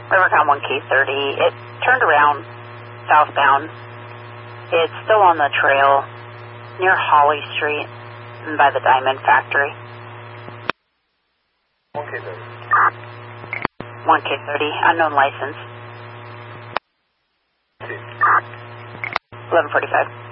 Rivercom 1K30. It turned around southbound. It's still on the trail near Holly Street and by the Diamond Factory. 1K30. 1K30, unknown license. 11:45.